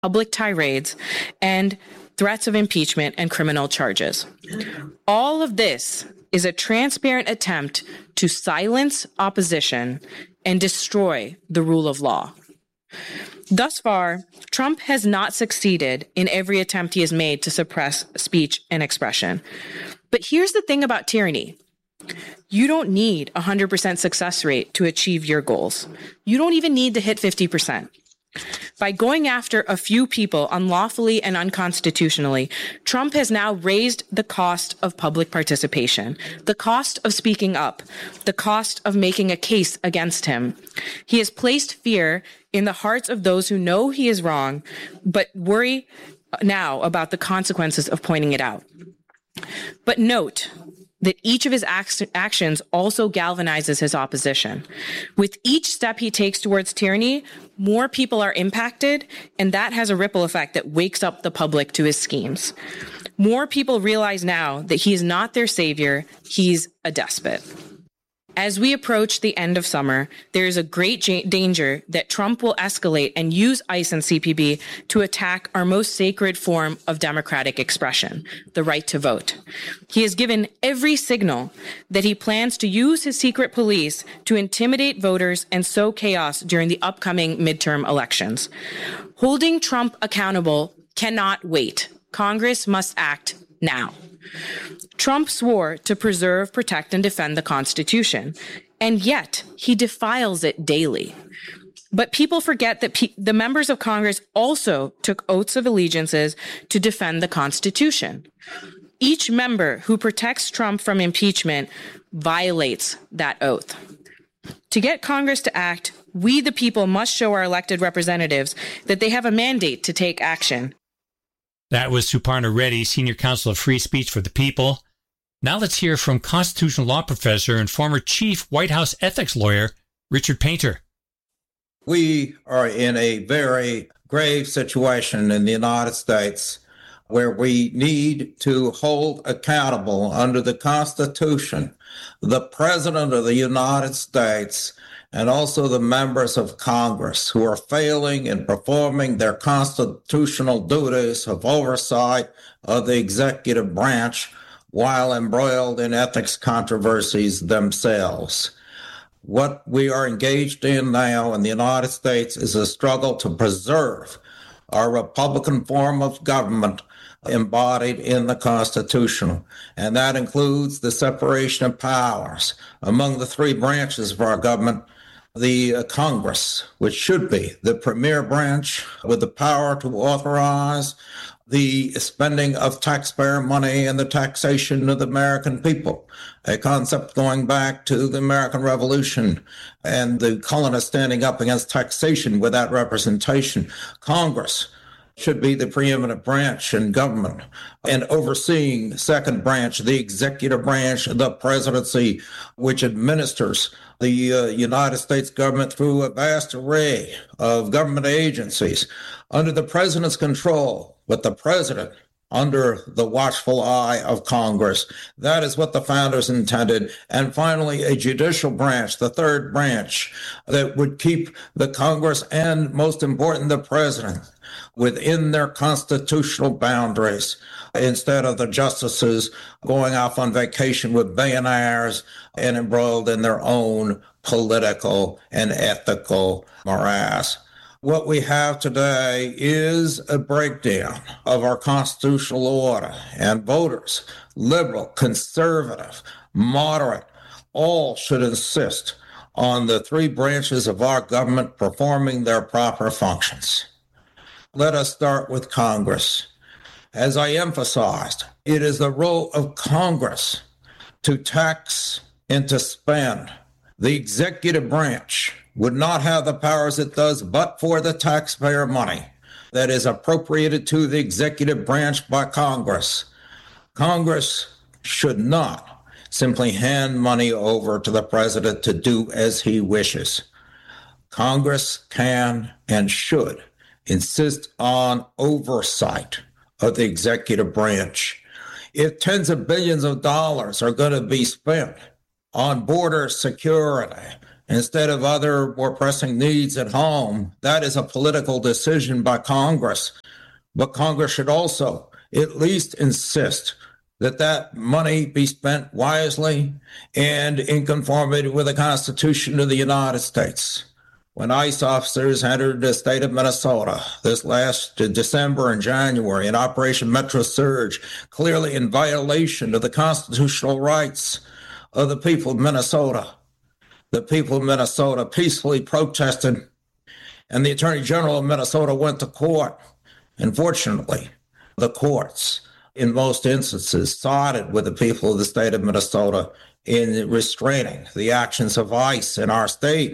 public tirades, and threats of impeachment and criminal charges. All of this is a transparent attempt to silence opposition and destroy the rule of law. Thus far, Trump has not succeeded in every attempt he has made to suppress speech and expression. But here's the thing about tyranny. You don't need a 100% success rate to achieve your goals. You don't even need to hit 50%. By going after a few people unlawfully and unconstitutionally, Trump has now raised the cost of public participation, the cost of speaking up, the cost of making a case against him. He has placed fear in the hearts of those who know he is wrong, but worry now about the consequences of pointing it out. But note that each of his actions also galvanizes his opposition. With each step he takes towards tyranny, more people are impacted, and that has a ripple effect that wakes up the public to his schemes. More people realize now that he is not their savior, he's a despot. As we approach the end of summer, there is a great danger that Trump will escalate and use ICE and CPB to attack our most sacred form of democratic expression, the right to vote. He has given every signal that he plans to use his secret police to intimidate voters and sow chaos during the upcoming midterm elections. Holding Trump accountable cannot wait. Congress must act now. Trump swore to preserve, protect, and defend the Constitution, and yet he defiles it daily. But people forget that the members of Congress also took oaths of allegiances to defend the Constitution. Each member who protects Trump from impeachment violates that oath. To get Congress to act, we the people must show our elected representatives that they have a mandate to take action. That was Suparna Reddy, Senior Counsel of Free Speech for the People. Now let's hear from constitutional law professor and former chief White House ethics lawyer, Richard Painter. We are in a very grave situation in the United States where we need to hold accountable under the Constitution the President of the United States and also the members of Congress who are failing in performing their constitutional duties of oversight of the executive branch while embroiled in ethics controversies themselves. What we are engaged in now in the United States is a struggle to preserve our Republican form of government embodied in the Constitution, and that includes the separation of powers among the three branches of our government. The Congress, which should be the premier branch with the power to authorize the spending of taxpayer money and the taxation of the American people, a concept going back to the American Revolution and the colonists standing up against taxation without representation. Congress should be the preeminent branch in government and overseeing the second branch, the executive branch, the presidency, which administers the United States government through a vast array of government agencies under the president's control, but the president under the watchful eye of Congress. That is what the founders intended. And finally, a judicial branch, the third branch, that would keep the Congress and, most important, the president within their constitutional boundaries, instead of the justices going off on vacation with billionaires and embroiled in their own political and ethical morass. What we have today is a breakdown of our constitutional order, and voters, liberal, conservative, moderate, all should insist on the three branches of our government performing their proper functions. Let us start with Congress. As I emphasized, it is the role of Congress to tax and to spend. The executive branch would not have the powers it does but for the taxpayer money that is appropriated to the executive branch by Congress. Congress should not simply hand money over to the president to do as he wishes. Congress can and should insist on oversight of the executive branch. If tens of billions of dollars are going to be spent on border security instead of other more pressing needs at home. That is a political decision by Congress. But Congress should also at least insist that that money be spent wisely and in conformity with the Constitution of the United States. When ICE officers entered the state of Minnesota this last December and January in Operation Metro Surge, clearly in violation of the constitutional rights of the people of Minnesota, the people of Minnesota peacefully protested, and the Attorney General of Minnesota went to court. Unfortunately, the courts, in most instances, sided with the people of the state of Minnesota in restraining the actions of ICE in our state.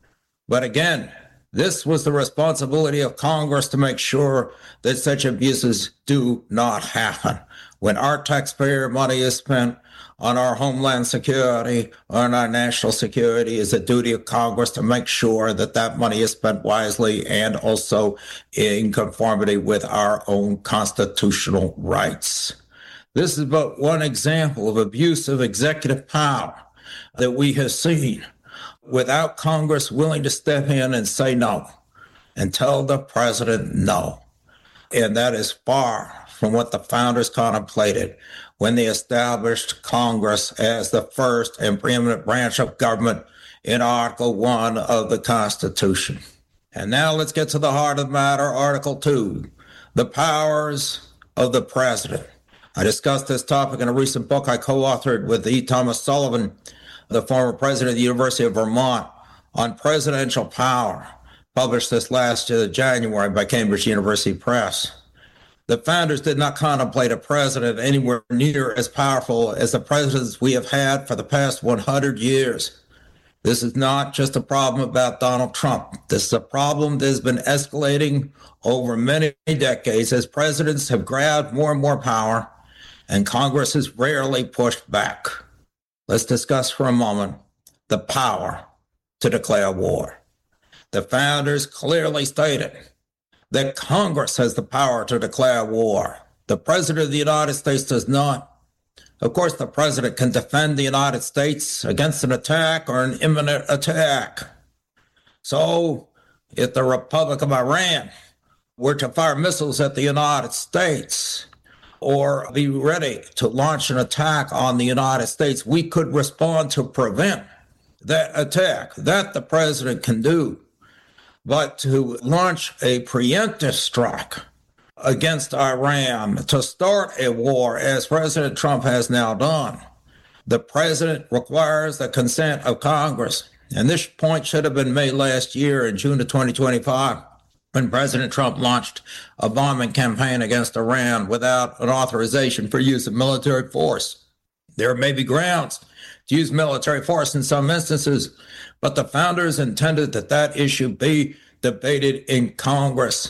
But again, this was the responsibility of Congress to make sure that such abuses do not happen. When our taxpayer money is spent on our homeland security, on our national security, is a duty of Congress to make sure that that money is spent wisely and also in conformity with our own constitutional rights. This is but one example of abuse of executive power that we have seen without Congress willing to step in and say no and tell the president no. And that is far from what the founders contemplated when they established Congress as the first and preeminent branch of government in Article 1 of the Constitution. And now let's get to the heart of the matter, Article 2, the powers of the president. I discussed this topic in a recent book I co-authored with E. Thomas Sullivan, the former president of the University of Vermont, on presidential power, published this last January by Cambridge University Press. The founders did not contemplate a president anywhere near as powerful as the presidents we have had for the past 100 years. This is not just a problem about Donald Trump. This is a problem that has been escalating over many decades as presidents have grabbed more and more power, and Congress has rarely pushed back. Let's discuss for a moment the power to declare war. The founders clearly stated that Congress has the power to declare war. The President of the United States does not. Of course, the President can defend the United States against an attack or an imminent attack. So, if the Republic of Iran were to fire missiles at the United States or be ready to launch an attack on the United States, we could respond to prevent that attack. That the President can do. But to launch a preemptive strike against Iran, to start a war, as President Trump has now done, the president requires the consent of Congress. And this point should have been made last year in June of 2025, when President Trump launched a bombing campaign against Iran without an authorization for use of military force. There may be grounds to use military force in some instances, but the founders intended that that issue be debated in Congress,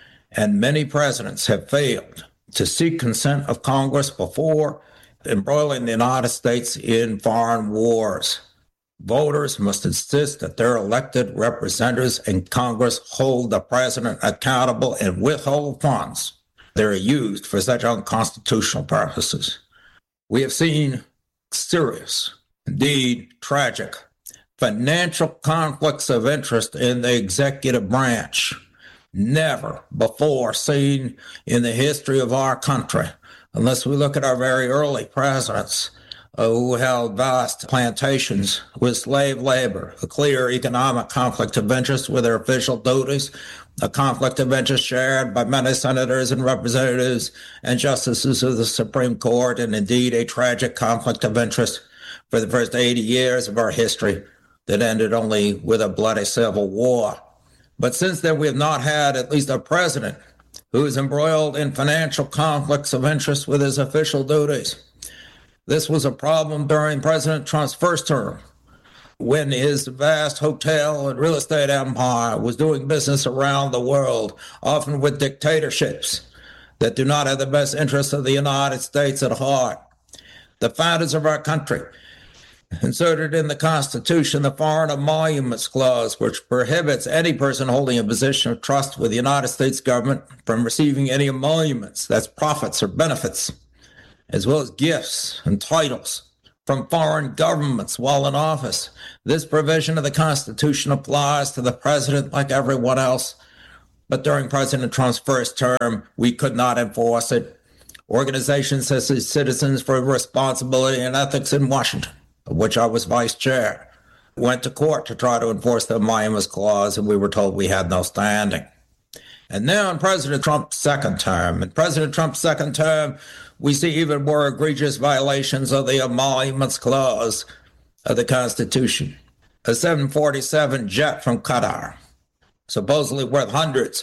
and many presidents have failed to seek consent of Congress before embroiling the United States in foreign wars. Voters must insist that their elected representatives in Congress hold the president accountable and withhold funds that are used for such unconstitutional purposes. We have seen serious, indeed tragic, financial conflicts of interest in the executive branch, never before seen in the history of our country, unless we look at our very early presidents who held vast plantations with slave labor, a clear economic conflict of interest with their official duties, a conflict of interest shared by many senators and representatives and justices of the Supreme Court, and indeed a tragic conflict of interest for the first 80 years of our history that ended only with a bloody civil war. But since then, we have not had at least a president who is embroiled in financial conflicts of interest with his official duties. This was a problem during President Trump's first term, when his vast hotel and real estate empire was doing business around the world, often with dictatorships that do not have the best interests of the United States at heart. The founders of our country inserted in the Constitution the Foreign Emoluments Clause, which prohibits any person holding a position of trust with the United States government from receiving any emoluments, that's profits or benefits, as well as gifts and titles from foreign governments while in office. This provision of the Constitution applies to the president like everyone else. But during President Trump's first term, we could not enforce it. Organizations such as Citizens for Responsibility and Ethics in Washington, of which I was vice chair, went to court to try to enforce the Emoluments Clause, and we were told we had no standing. And now in President Trump's second term, we see even more egregious violations of the Emoluments Clause of the Constitution. A 747 jet from Qatar, supposedly worth hundreds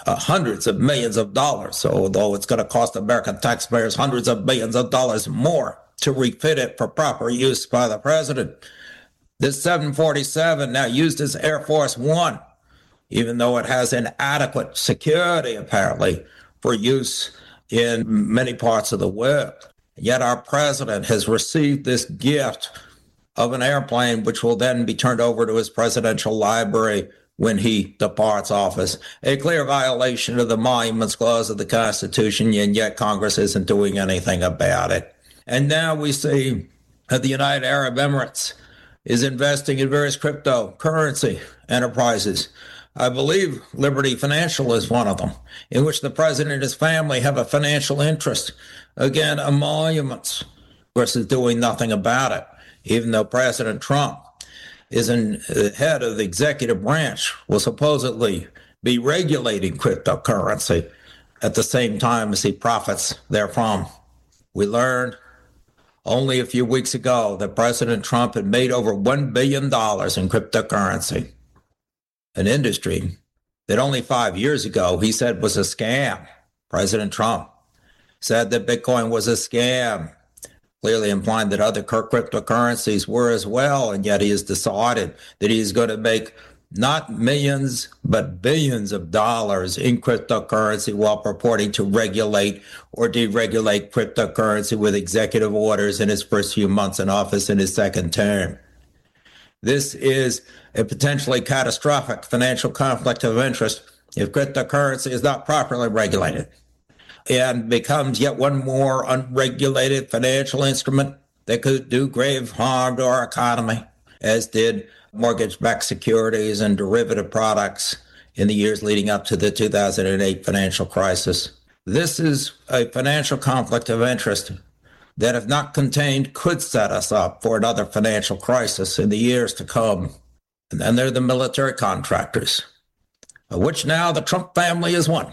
of millions of dollars, although it's going to cost American taxpayers hundreds of millions of dollars more to refit it for proper use by the president. This 747 now used as Air Force One, even though it has inadequate security, apparently, for use in many parts of the world. Yet our president has received this gift of an airplane, which will then be turned over to his presidential library when he departs office. A clear violation of the Emoluments Clause of the Constitution, and yet Congress isn't doing anything about it. And now we see that the United Arab Emirates is investing in various cryptocurrency enterprises. I believe Liberty Financial is one of them, in which the president and his family have a financial interest. Again, emoluments. Of course, is doing nothing about it, even though President Trump is the head of the executive branch, will supposedly be regulating cryptocurrency at the same time as he profits therefrom. We learned only a few weeks ago that President Trump had made over $1 billion in cryptocurrency, an industry that only 5 years ago he said was a scam. President Trump said that Bitcoin was a scam, clearly implying that other cryptocurrencies were as well, and yet he has decided that he is going to make not millions, but billions of dollars in cryptocurrency while purporting to regulate or deregulate cryptocurrency with executive orders in his first few months in office in his second term. This is a potentially catastrophic financial conflict of interest if cryptocurrency is not properly regulated and becomes yet one more unregulated financial instrument that could do grave harm to our economy, as did mortgage-backed securities and derivative products in the years leading up to the 2008 financial crisis. This is a financial conflict of interest that, if not contained, could set us up for another financial crisis in the years to come. And then there are the military contractors, of which now the Trump family is one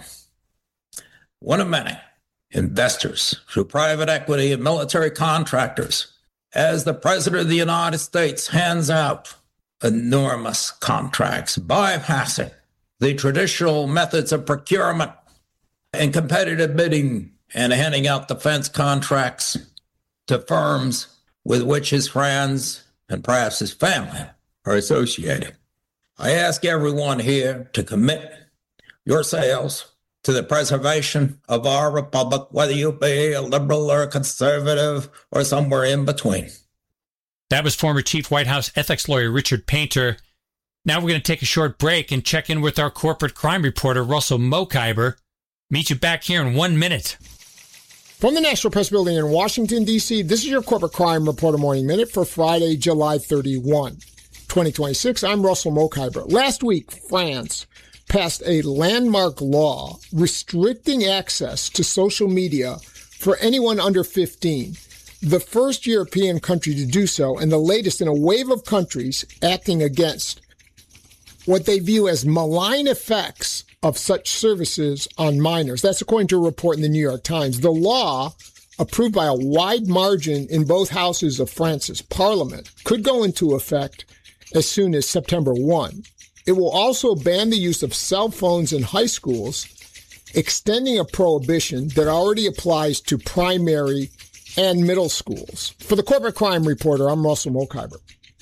of many investors through private equity and military contractors, as the President of the United States hands out enormous contracts, bypassing the traditional methods of procurement and competitive bidding, and handing out defense contracts to firms with which his friends and perhaps his family are associated. I ask everyone here to commit yourselves to the preservation of our republic, whether you be a liberal or a conservative or somewhere in between. That was former Chief White House ethics lawyer Richard Painter. Now we're going to take a short break and check in with our corporate crime reporter, Russell Mokhiber. Meet you back here in 1 minute. From the National Press Building in Washington, D.C., this is your Corporate Crime Reporter Morning Minute for Friday, July 31, 2026. I'm Russell Mokhiber. Last week, France passed a landmark law restricting access to social media for anyone under 15. The first European country to do so, and the latest in a wave of countries acting against what they view as malign effects of such services on minors. That's according to a report in the New York Times. The law, approved by a wide margin in both houses of France's parliament, could go into effect as soon as September 1. It will also ban the use of cell phones in high schools, extending a prohibition that already applies to primary and middle schools. For the Corporate Crime Reporter, I'm Russell Mokhiber.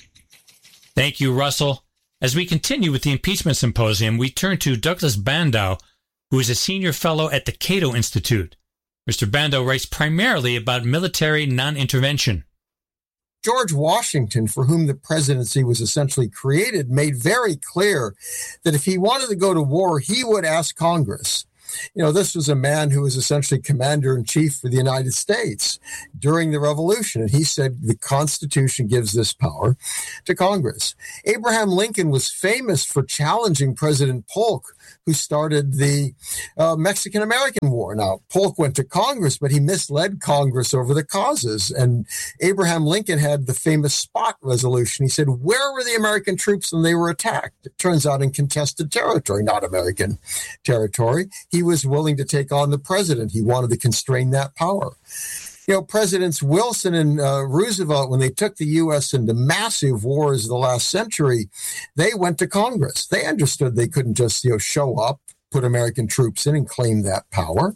Thank you, Russell. As we continue with the Impeachment Symposium, we turn to Douglas Bandow, who is a senior fellow at the Cato Institute. Mr. Bandow writes primarily about military non-intervention. George Washington, for whom the presidency was essentially created, made very clear that if he wanted to go to war, he would ask Congress. This was a man who was essentially commander-in-chief for the United States during the Revolution. And he said the Constitution gives this power to Congress. Abraham Lincoln was famous for challenging President Polk, who started the Mexican-American War. Now, Polk went to Congress, but he misled Congress over the causes. And Abraham Lincoln had the famous Spot Resolution. He said, where were the American troops when they were attacked? It turns out in contested territory, not American territory. He was willing to take on the president. He wanted to constrain that power. Presidents Wilson and Roosevelt, when they took the U.S. into massive wars of the last century, they went to Congress. They understood they couldn't just, show up, put American troops in and claim that power.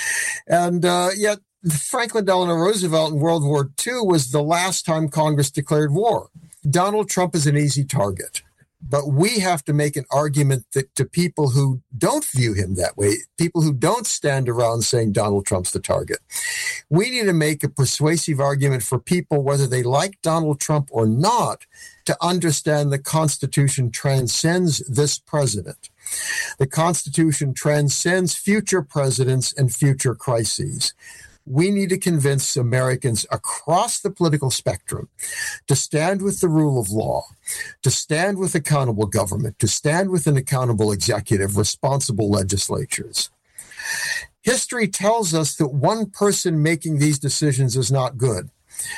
And yet Franklin Delano Roosevelt in World War II was the last time Congress declared war. Donald Trump is an easy target. But we have to make an argument that to people who don't view him that way, people who don't stand around saying Donald Trump's the target. We need to make a persuasive argument for people, whether they like Donald Trump or not, to understand the Constitution transcends this president. The Constitution transcends future presidents and future crises. We need to convince Americans across the political spectrum to stand with the rule of law, to stand with accountable government, to stand with an accountable executive, responsible legislatures. History tells us that one person making these decisions is not good.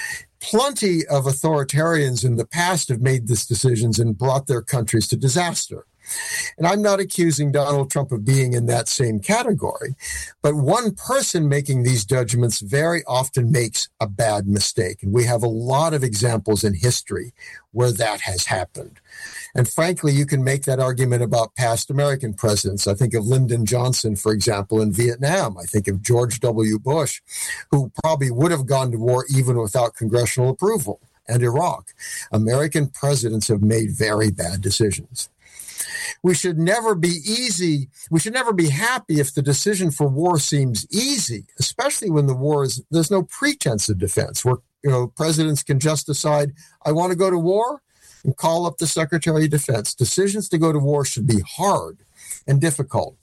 Plenty of authoritarians in the past have made these decisions and brought their countries to disaster. And I'm not accusing Donald Trump of being in that same category, but one person making these judgments very often makes a bad mistake. And we have a lot of examples in history where that has happened. And frankly, you can make that argument about past American presidents. I think of Lyndon Johnson, for example, in Vietnam. I think of George W. Bush, who probably would have gone to war even without congressional approval, and Iraq. American presidents have made very bad decisions. We should never be easy. We should never be happy if the decision for war seems easy, especially when there's no pretense of defense, where presidents can just decide, I want to go to war, and call up the Secretary of Defense. Decisions to go to war should be hard and difficult.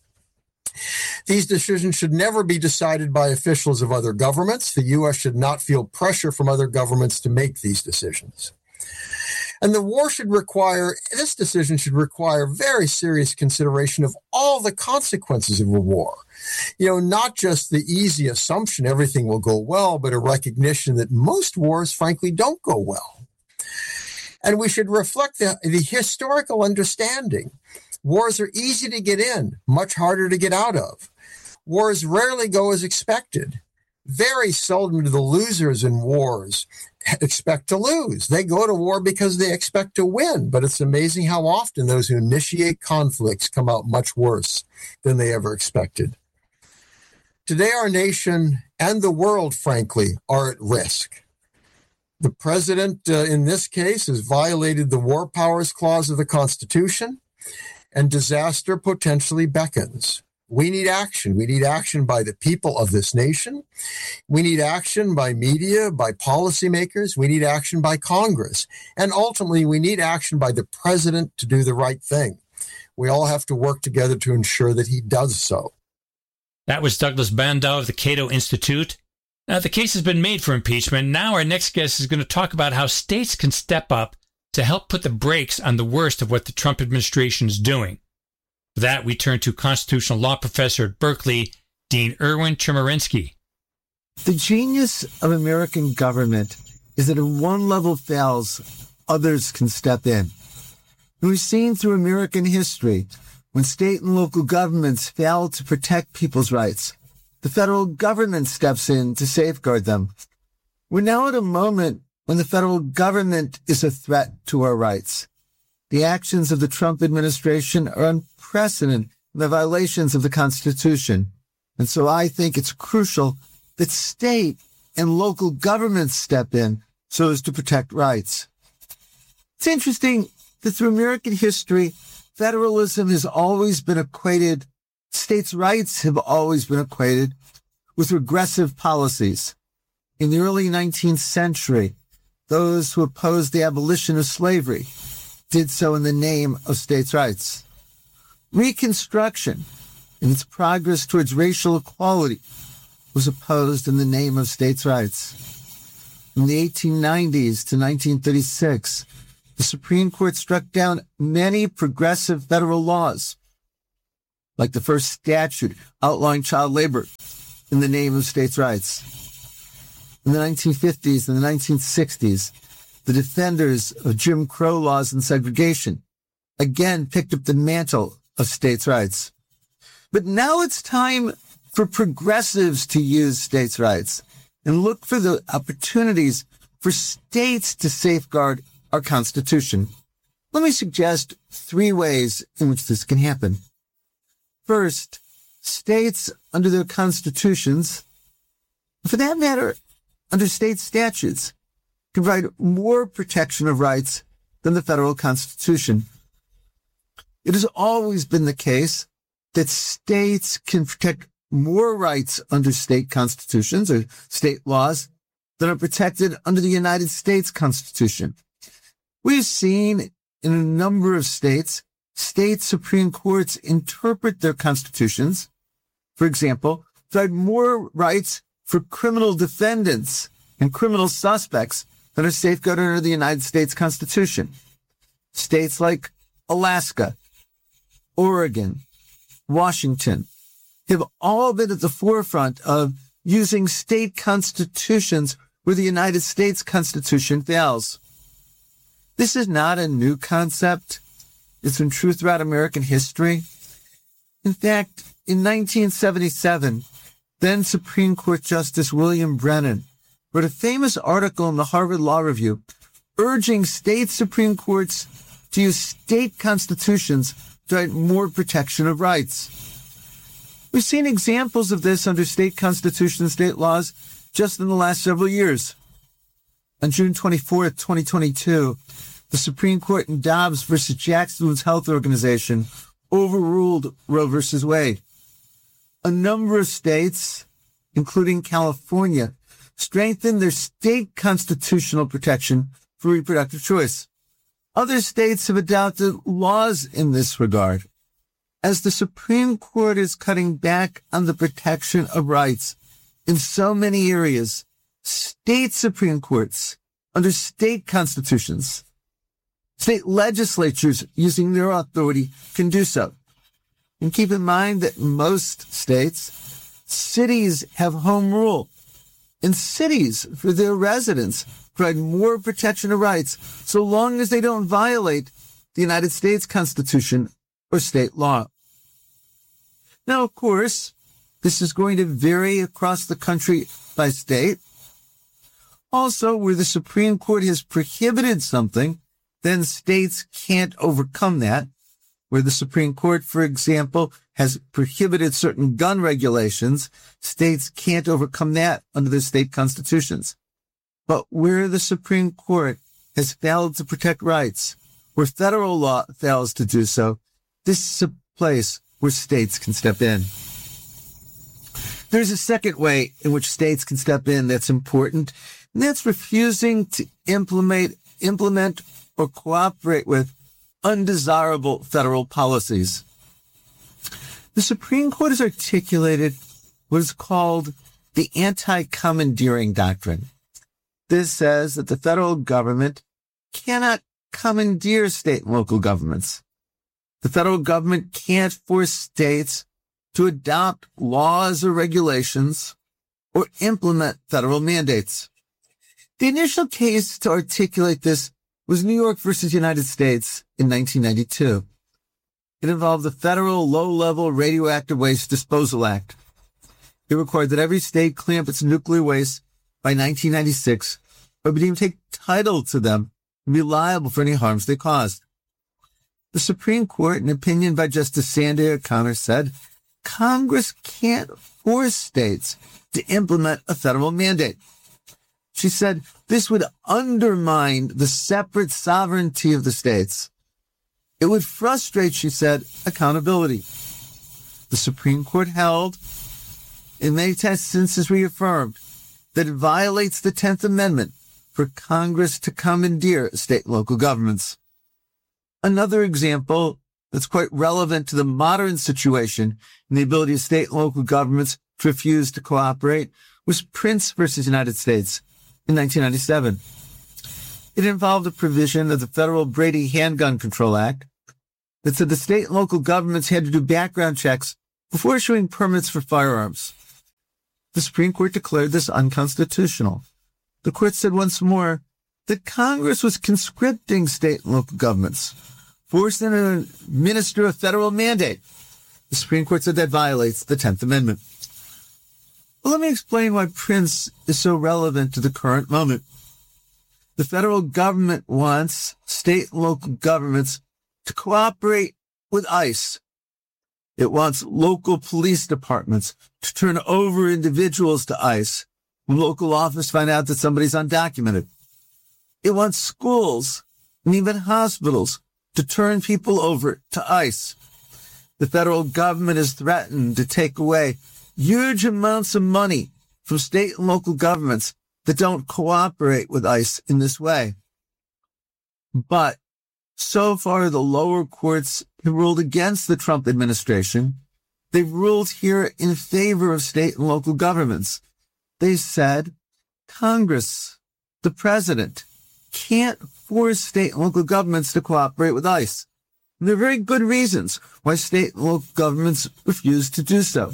These decisions should never be decided by officials of other governments. The U.S. should not feel pressure from other governments to make these decisions. And this decision should require very serious consideration of all the consequences of a war. Not just the easy assumption everything will go well, but a recognition that most wars, frankly, don't go well. And we should reflect the historical understanding. Wars are easy to get in, much harder to get out of. Wars rarely go as expected. Very seldom do the losers in wars expect to lose. They go to war because they expect to win, but it's amazing how often those who initiate conflicts come out much worse than they ever expected. Today, our nation and the world, frankly, are at risk. The president, in this case, has violated the War Powers Clause of the Constitution, and disaster potentially beckons. We need action. We need action by the people of this nation. We need action by media, by policymakers. We need action by Congress. And ultimately, we need action by the president to do the right thing. We all have to work together to ensure that he does so. That was Douglas Bandow of the Cato Institute. Now, the case has been made for impeachment. Now our next guest is going to talk about how states can step up to help put the brakes on the worst of what the Trump administration is doing. For that, we turn to constitutional law professor at Berkeley, Dean Erwin Chemerinsky. The genius of American government is that if one level fails, others can step in. We've seen through American history, when state and local governments fail to protect people's rights, the federal government steps in to safeguard them. We're now at a moment when the federal government is a threat to our rights. The actions of the Trump administration are unprecedented in the violations of the Constitution. And so I think it's crucial that state and local governments step in so as to protect rights. It's interesting that through American history, federalism has always been equated, states' rights have always been equated with regressive policies. In the early 19th century, those who opposed the abolition of slavery did so in the name of states' rights. Reconstruction and its progress towards racial equality was opposed in the name of states' rights. From the 1890s to 1936, the Supreme Court struck down many progressive federal laws, like the first statute outlawing child labor in the name of states' rights. In the 1950s and the 1960s, the defenders of Jim Crow laws and segregation again picked up the mantle of states' rights. But now it's time for progressives to use states' rights and look for the opportunities for states to safeguard our Constitution. Let me suggest 3 ways in which this can happen. First, states under their constitutions, for that matter, under state statutes, can provide more protection of rights than the federal Constitution. It has always been the case that states can protect more rights under state constitutions or state laws than are protected under the United States Constitution. We've seen in a number of states, state Supreme Courts interpret their constitutions, for example, provide more rights for criminal defendants and criminal suspects that are safeguarded under the United States Constitution. States like Alaska, Oregon, Washington have all been at the forefront of using state constitutions where the United States Constitution fails. This is not a new concept. It's been true throughout American history. In fact, in 1977, then Supreme Court Justice William Brennan wrote a famous article in the Harvard Law Review urging state Supreme Courts to use state constitutions to provide more protection of rights. We've seen examples of this under state constitutions and state laws just in the last several years. On June 24th, 2022, the Supreme Court in Dobbs versus Jackson Women's Health Organization overruled Roe versus Wade. A number of states, including California, strengthened their state constitutional protection for reproductive choice. Other states have adopted laws in this regard. As the Supreme Court is cutting back on the protection of rights in so many areas, state Supreme Courts under state constitutions, state legislatures using their authority can do so. And keep in mind that in most states, cities have home rule. And cities, for their residents, provide more protection of rights so long as they don't violate the United States Constitution or state law. Now, of course, this is going to vary across the country by state. Also, where the Supreme Court has prohibited something, then states can't overcome that. Where the Supreme Court, for example, has prohibited certain gun regulations, states can't overcome that under their state constitutions. But where the Supreme Court has failed to protect rights, where federal law fails to do so, this is a place where states can step in. There's a second way in which states can step in that's important, and that's refusing to implement or cooperate with undesirable federal policies. The Supreme Court has articulated what is called the anti-commandeering doctrine. This says that the federal government cannot commandeer state and local governments. The federal government can't force states to adopt laws or regulations or implement federal mandates. The initial case to articulate this was New York versus United States in 1992. It involved the Federal Low-Level Radioactive Waste Disposal Act. It required that every state clean up its nuclear waste by 1996 or be deemed to take title to them and be liable for any harms they caused. The Supreme Court, in an opinion by Justice Sandy O'Connor, said Congress can't force states to implement a federal mandate. She said this would undermine the separate sovereignty of the states. It would frustrate, she said, accountability. The Supreme Court held, in many instances reaffirmed, that it violates the 10th Amendment for Congress to commandeer state and local governments. Another example that's quite relevant to the modern situation and the ability of state and local governments to refuse to cooperate was Prince versus United States in 1997. It involved a provision of the Federal Brady Handgun Control Act that said the state and local governments had to do background checks before issuing permits for firearms. The Supreme Court declared this unconstitutional. The court said once more that Congress was conscripting state and local governments, forcing them to administer a federal mandate. The Supreme Court said that violates the 10th Amendment. Well, let me explain why Prince is so relevant to the current moment. The federal government wants state and local governments to cooperate with ICE. It wants local police departments to turn over individuals to ICE when local officers find out that somebody's undocumented. It wants schools and even hospitals to turn people over to ICE. The federal government has threatened to take away huge amounts of money from state and local governments that don't cooperate with ICE in this way. But so far, the lower courts have ruled against the Trump administration. They've ruled here in favor of state and local governments. They said Congress, the president, can't force state and local governments to cooperate with ICE. And there are very good reasons why state and local governments refuse to do so.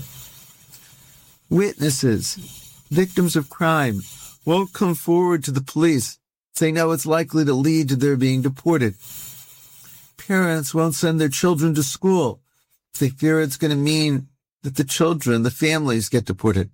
Witnesses, victims of crime, won't come forward to the police, saying no, it's likely to lead to their being deported. Parents won't send their children to school if they fear it's going to mean that the children, the families, get deported.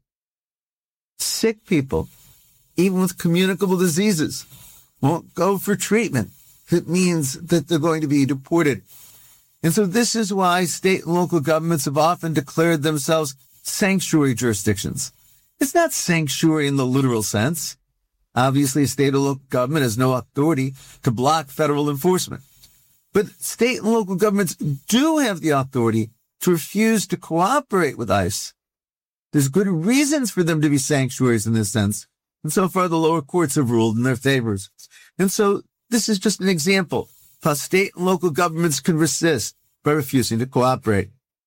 Sick people, even with communicable diseases, won't go for treatment if it means that they're going to be deported. And so this is why state and local governments have often declared themselves sanctuary jurisdictions. It's not sanctuary in the literal sense. Obviously, a state or local government has no authority to block federal enforcement. But state and local governments do have the authority to refuse to cooperate with ICE. There's good reasons for them to be sanctuaries in this sense. And so far, the lower courts have ruled in their favors. And so this is just an example of how state and local governments can resist by refusing to cooperate.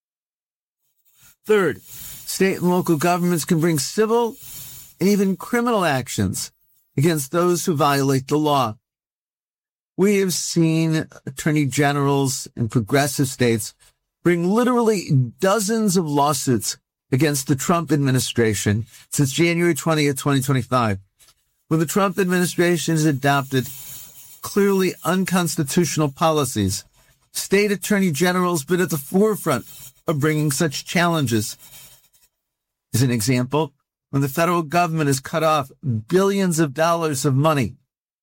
Third, state and local governments can bring civil and even criminal actions against those who violate the law. We have seen attorney generals in progressive states bring literally dozens of lawsuits against the Trump administration since January 20th, 2025, when the Trump administration has adopted clearly unconstitutional policies. State attorney generals have been at the forefront of bringing such challenges. As an example, when the federal government has cut off billions of dollars of money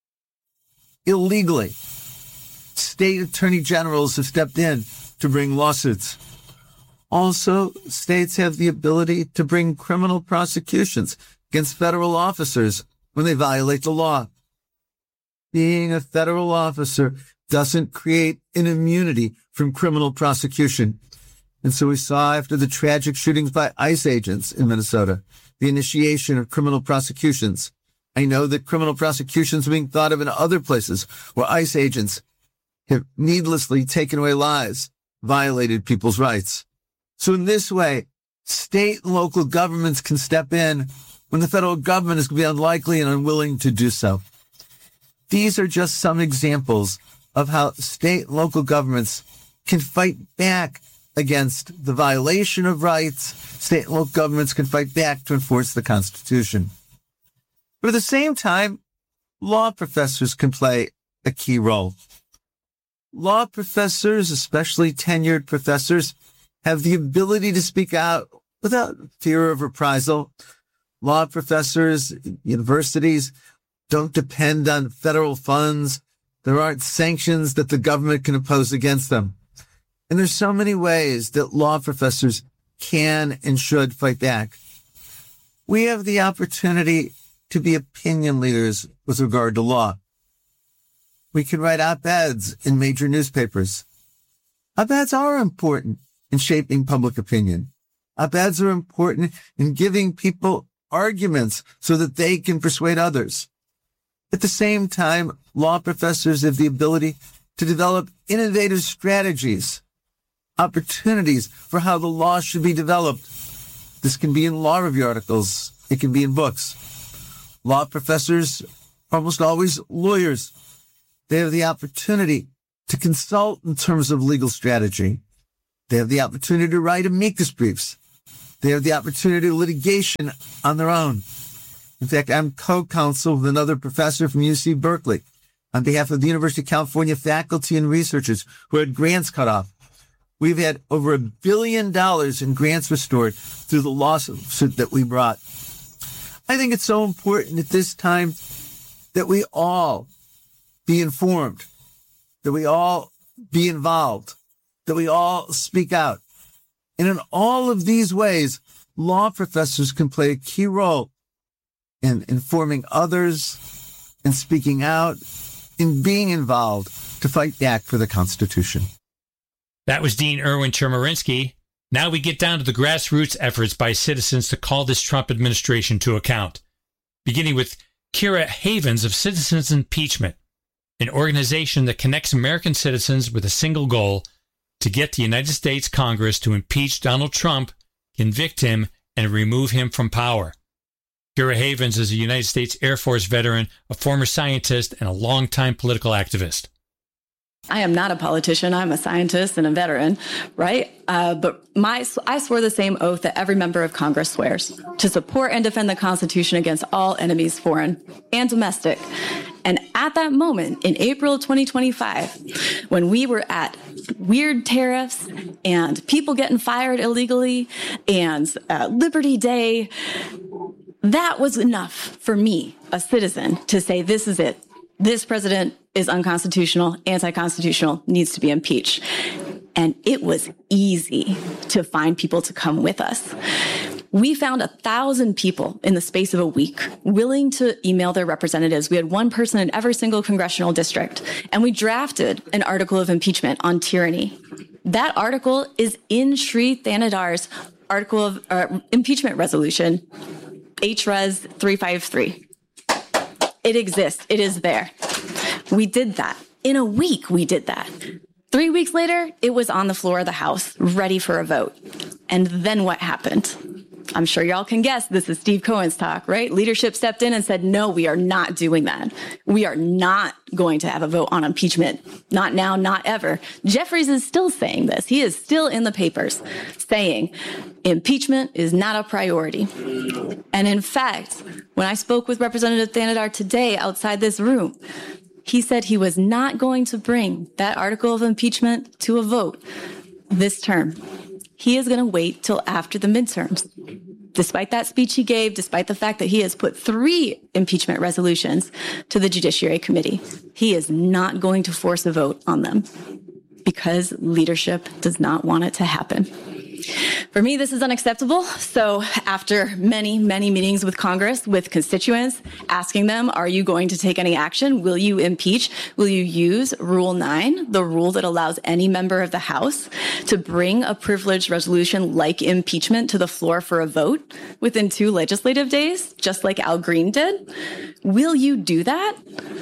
illegally, state attorney generals have stepped in to bring lawsuits. Also, states have the ability to bring criminal prosecutions against federal officers when they violate the law. Being a federal officer doesn't create an immunity from criminal prosecution. And so we saw after the tragic shootings by ICE agents in Minnesota, the initiation of criminal prosecutions. I know that criminal prosecutions are being thought of in other places where ICE agents have needlessly taken away lives, violated people's rights. So in this way, state and local governments can step in when the federal government is going to be unlikely and unwilling to do so. These are just some examples of how state and local governments can fight back against the violation of rights. State and local governments can fight back to enforce the Constitution. But at the same time, law professors can play a key role. Law professors, especially tenured professors, have the ability to speak out without fear of reprisal. Law professors, universities don't depend on federal funds. There aren't sanctions that the government can impose against them. And there's so many ways that law professors can and should fight back. We have the opportunity to be opinion leaders with regard to law. We can write op-eds in major newspapers. Op-eds are important in shaping public opinion. Op-eds are important in giving people arguments so that they can persuade others. At the same time, law professors have the ability to develop innovative strategies opportunities for how the law should be developed. This can be in law review articles. It can be in books. Law professors are almost always lawyers. They have the opportunity to consult in terms of legal strategy. They have the opportunity to write amicus briefs. They have the opportunity to litigation on their own. In fact, I'm co-counsel with another professor from UC Berkeley on behalf of the University of California faculty and researchers who had grants cut off. We've had over $1 billion in grants restored through the lawsuit that we brought. I think it's so important at this time that we all be informed, that we all be involved, that we all speak out. And in all of these ways, law professors can play a key role in informing others, in speaking out, in being involved to fight back for the Constitution. That was Dean Erwin Chemerinsky. Now we get down to the grassroots efforts by citizens to call this Trump administration to account, beginning with Kira Havens of Citizens Impeachment, an organization that connects American citizens with a single goal: to get the United States Congress to impeach Donald Trump, convict him, and remove him from power. Kira Havens is a United States Air Force veteran, a former scientist, and a longtime political activist. I am not a politician. I'm a scientist and a veteran, right? But I swore the same oath that every member of Congress swears: to support and defend the Constitution against all enemies, foreign and domestic. And at that moment, in April of 2025, when we were at weird tariffs and people getting fired illegally and Liberty Day, that was enough for me, a citizen, to say, this is it. This president is unconstitutional, anti-constitutional, needs to be impeached. And it was easy to find people to come with us. We found 1,000 people in the space of a week willing to email their representatives. We had one person in every single congressional district, and we drafted an article of impeachment on tyranny. That article is in Sri Thanadar's article of impeachment resolution, HRES 353. It exists. It is there. We did that. In a week, we did that. 3 weeks later, it was on the floor of the House, ready for a vote. And then what happened? I'm sure y'all can guess this is Steve Cohen's talk, right? Leadership stepped in and said, no, we are not doing that. We are not going to have a vote on impeachment. Not now, not ever. Jeffries is still saying this. He is still in the papers saying impeachment is not a priority. And in fact, when I spoke with Representative Thanadar today outside this room, he said he was not going to bring that article of impeachment to a vote this term. He is going to wait till after the midterms. Despite that speech he gave, despite the fact that he has put 3 impeachment resolutions to the Judiciary Committee, he is not going to force a vote on them because leadership does not want it to happen. For me, this is unacceptable. So after many, many meetings with Congress, with constituents, asking them, are you going to take any action? Will you impeach? Will you use Rule 9, the rule that allows any member of the House to bring a privileged resolution like impeachment to the floor for a vote within 2 legislative days, just like Al Green did? Will you do that?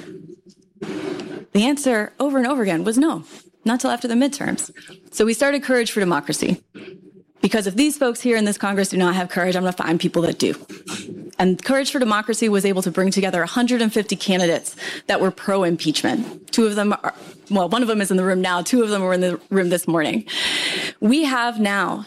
The answer over and over again was no, not till after the midterms. So we started Courage for Democracy. Because if these folks here in this Congress do not have courage, I'm going to find people that do. And Courage for Democracy was able to bring together 150 candidates that were pro-impeachment. 2 of them are, well, one of them is in the room now. 2 of them were in the room this morning. We have now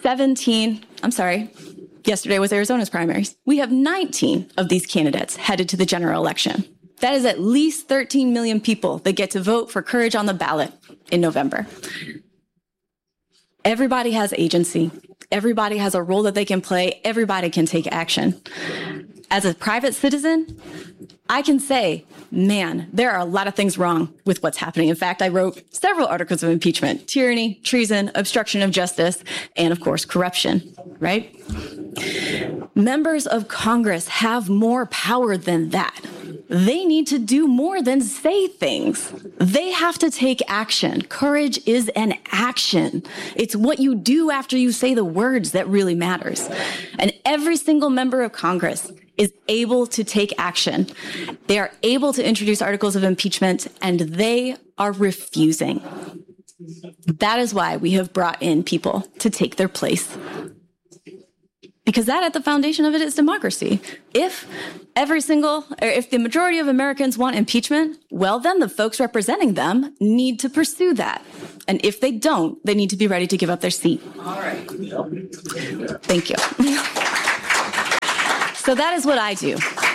yesterday was Arizona's primaries. We have 19 of these candidates headed to the general election. That is at least 13 million people that get to vote for Courage on the ballot in November. Everybody has agency. Everybody has a role that they can play. Everybody can take action. As a private citizen, I can say, man, there are a lot of things wrong with what's happening. In fact, I wrote several articles of impeachment: tyranny, treason, obstruction of justice, and of course, corruption, right? Members of Congress have more power than that. They need to do more than say things. They have to take action. Courage is an action. It's what you do after you say the words that really matters. And every single member of Congress is able to take action. They are able to introduce articles of impeachment, and they are refusing. That is why we have brought in people to take their place. Because that at the foundation of it is democracy. If the majority of Americans want impeachment, well, then the folks representing them need to pursue that. And if they don't, they need to be ready to give up their seat. All right. Thank you. So that is what I do.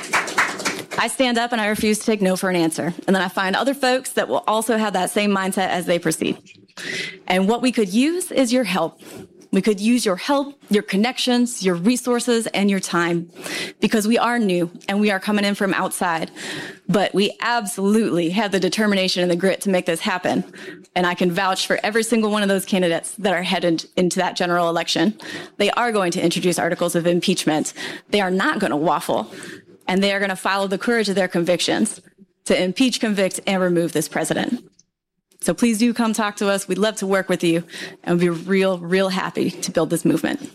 I stand up and I refuse to take no for an answer. And then I find other folks that will also have that same mindset as they proceed. And what we could use is your help. We could use your help, your connections, your resources, and your time, because we are new and we are coming in from outside. But we absolutely have the determination and the grit to make this happen. And I can vouch for every single one of those candidates that are headed into that general election. They are going to introduce articles of impeachment. They are not going to waffle. And they are going to follow the courage of their convictions to impeach, convict, and remove this president. So please do come talk to us. We'd love to work with you, and we'd be real happy to build this movement.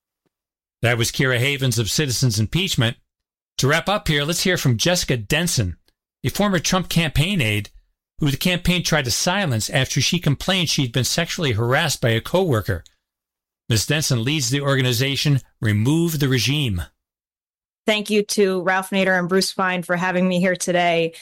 That was Kira Havens of Citizens Impeachment. To wrap up here, let's hear from Jessica Denson, a former Trump campaign aide who the campaign tried to silence after she complained she'd been sexually harassed by a coworker. Ms. Denson leads the organization Remove the Regime. Thank you to Ralph Nader and Bruce Fein for having me here today.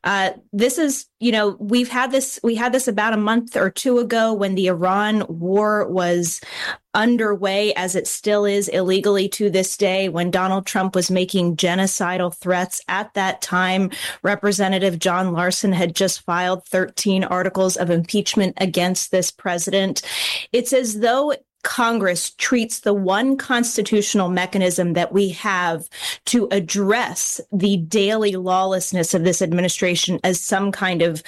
This is, we had this about a month or two ago when the Iran war was underway, as it still is illegally to this day, when Donald Trump was making genocidal threats. At that time, Representative John Larson had just filed 13 articles of impeachment against this president. It's as though Congress treats the one constitutional mechanism that we have to address the daily lawlessness of this administration as some kind of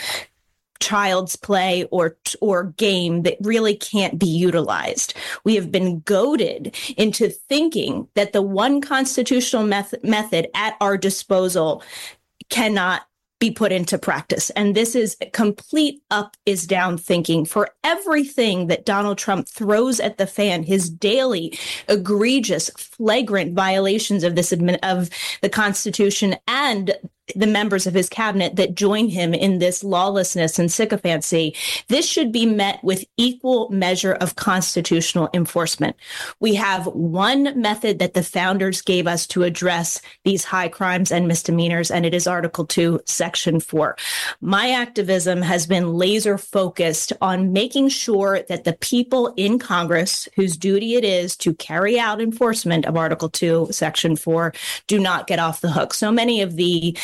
child's play or game that really can't be utilized. We have been goaded into thinking that the one constitutional method at our disposal cannot be put into practice. And this is complete up is down thinking. For everything that Donald Trump throws at the fan, his daily egregious, flagrant violations of of the Constitution and the members of his cabinet that join him in this lawlessness and sycophancy, this should be met with equal measure of constitutional enforcement. We have one method that the founders gave us to address these high crimes and misdemeanors, and it is Article 2, Section 4. My activism has been laser focused on making sure that the people in Congress, whose duty it is to carry out enforcement of Article 2, Section 4, do not get off the hook. So many of the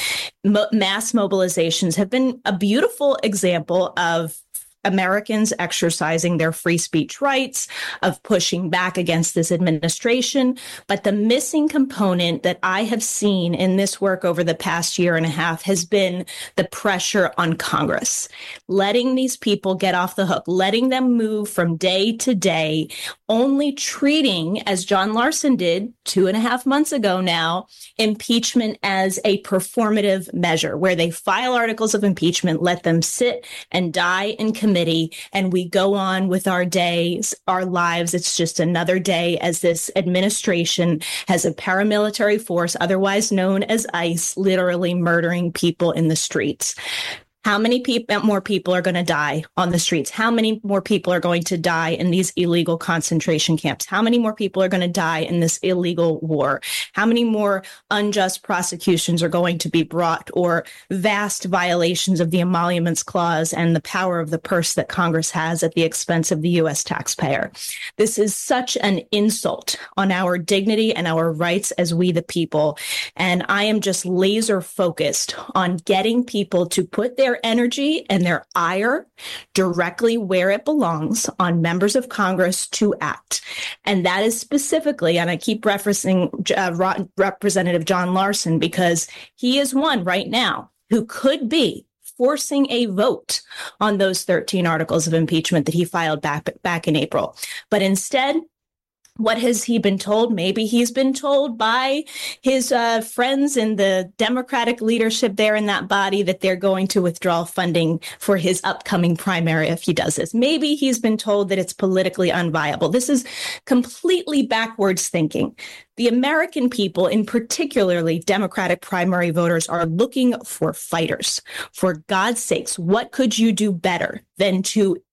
mass mobilizations have been a beautiful example of Americans exercising their free speech rights, of pushing back against this administration. But the missing component that I have seen in this work over the past year and a half has been the pressure on Congress, letting these people get off the hook, letting them move from day to day, only treating, as John Larson did 2.5 months ago now, impeachment as a performative measure where they file articles of impeachment, let them sit and die in committee, and we go on with our days, our lives. It's just another day as this administration has a paramilitary force, otherwise known as ICE, literally murdering people in the streets. How many more people are going to die on the streets? How many more people are going to die in these illegal concentration camps? How many more people are going to die in this illegal war? How many more unjust prosecutions are going to be brought, or vast violations of the Emoluments Clause and the power of the purse that Congress has at the expense of the U.S. taxpayer? This is such an insult on our dignity and our rights as we the people. And I am just laser focused on getting people to put their energy and their ire directly where it belongs, on members of Congress to act. And that is specifically, and I keep referencing Representative John Larson, because he is one right now who could be forcing a vote on those 13 articles of impeachment that he filed back in April. But instead, what has he been told? Maybe he's been told by his friends in the Democratic leadership there in that body that they're going to withdraw funding for his upcoming primary if he does this. Maybe he's been told that it's politically unviable. This is completely backwards thinking. The American people, in particularly Democratic primary voters, are looking for fighters. For God's sakes, what could you do better than to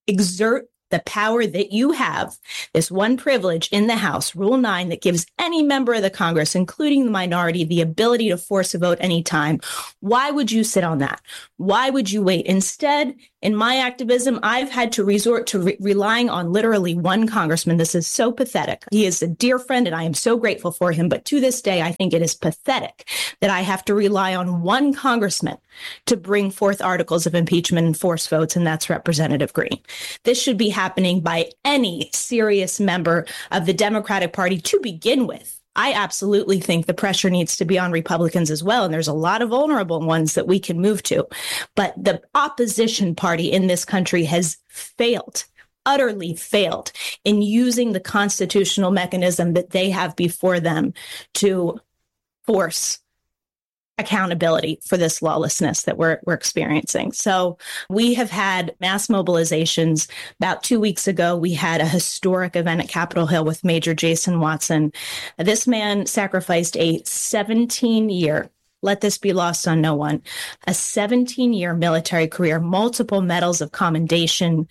exert the power that you have, this one privilege in the House, Rule 9, that gives any member of the Congress, including the minority, the ability to force a vote anytime. Why would you sit on that? Why would you wait? Instead, in my activism, I've had to resort to relying on literally one congressman. This is so pathetic. He is a dear friend, and I am so grateful for him. But to this day, I think it is pathetic that I have to rely on one congressman to bring forth articles of impeachment and force votes, and that's Representative Green. This should be happening by any serious member of the Democratic Party to begin with. I absolutely think the pressure needs to be on Republicans as well. And there's a lot of vulnerable ones that we can move to. But the opposition party in this country has failed, utterly failed in using the constitutional mechanism that they have before them to force accountability for this lawlessness that we're experiencing. So we have had mass mobilizations. About 2 weeks ago, we had a historic event at Capitol Hill with Major Jason Watson. This man sacrificed a 17-year, let this be lost on no one, a 17-year military career, multiple medals of commendation.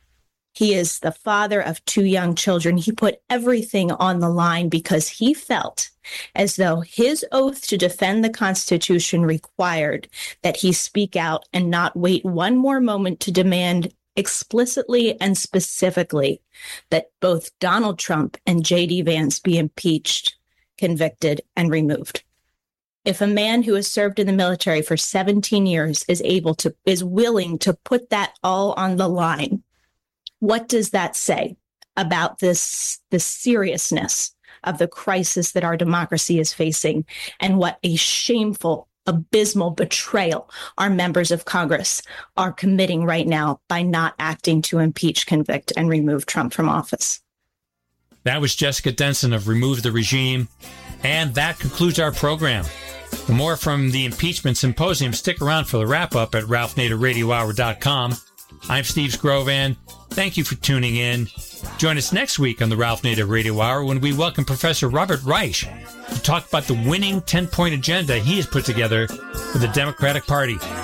He is the father of 2 young children. He put everything on the line because he felt as though his oath to defend the Constitution required that he speak out and not wait one more moment to demand explicitly and specifically that both Donald Trump and J.D. Vance be impeached, convicted, and removed. If a man who has served in the military for 17 years is willing to put that all on the line, what does that say about the seriousness of the crisis that our democracy is facing, and what a shameful, abysmal betrayal our members of Congress are committing right now by not acting to impeach, convict, and remove Trump from office? That was Jessica Denson of Remove the Regime. And that concludes our program. For more from the Impeachment Symposium, stick around for the wrap-up at RalphNaderRadioHour.com. I'm Steve Scrovan. Thank you for tuning in. Join us next week on the Ralph Nader Radio Hour when we welcome Professor Robert Reich to talk about the winning 10-point agenda he has put together for the Democratic Party.